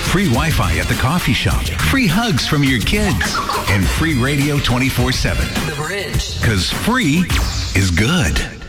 free Wi-Fi at the coffee shop, free hugs from your kids, and free radio 24/7. The Bridge. Because free is good.